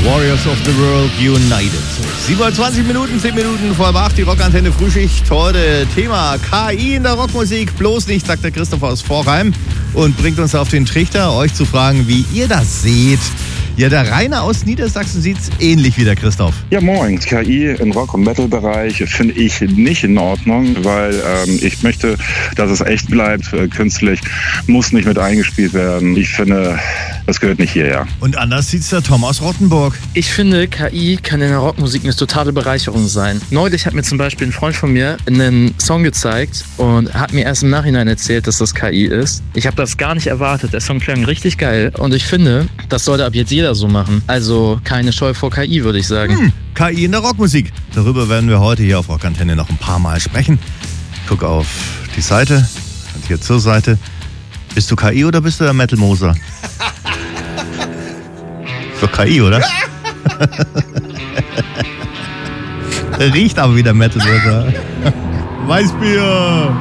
Warriors of the World United. 27 Minuten, 10 Minuten vor 8, die Rockantenne Frühschicht. Heute Thema KI in der Rockmusik. Bloß nicht, sagt der Christoph aus Vorheim und bringt uns auf den Trichter, euch zu fragen, wie ihr das seht. Ja, der Rainer aus Niedersachsen sieht's ähnlich wie der Christoph. Ja, moin. KI im Rock- und Metal-Bereich finde ich nicht in Ordnung, weil ich möchte, dass es echt bleibt. Künstlich muss nicht mit eingespielt werden. Ich finde, das gehört nicht hierher. Und anders sieht's der Tom aus Rottenburg. Ich finde, KI kann in der Rockmusik eine totale Bereicherung sein. Neulich hat mir zum Beispiel ein Freund von mir einen Song gezeigt und hat mir erst im Nachhinein erzählt, dass das KI ist. Ich habe das gar nicht erwartet. Der Song klang richtig geil und ich finde, das sollte ab jetzt jeder so machen. Also keine Scheu vor KI, würde ich sagen. KI in der Rockmusik. Darüber werden wir heute hier auf Rockantenne noch ein paar Mal sprechen. Guck auf die Seite und hier zur Seite. Bist du KI oder bist du der Metal Moser? Doch KI, oder? Riecht aber wie der Metal Moser. Weißbier!